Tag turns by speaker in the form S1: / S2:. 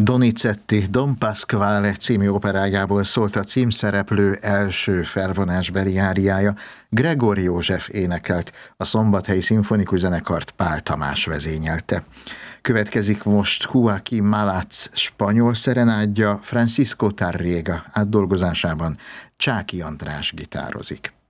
S1: Donizetti Don Pasquale című operájából szólt a címszereplő első felvonásbeli áriája. Gregor József énekelt, a Szombathelyi Szimfonikus Zenekart Pál Tamás vezényelte. Következik most Joaquín Malaz spanyol szerenádja, Francisco Tárrega átdolgozásában Csáky András gitározik.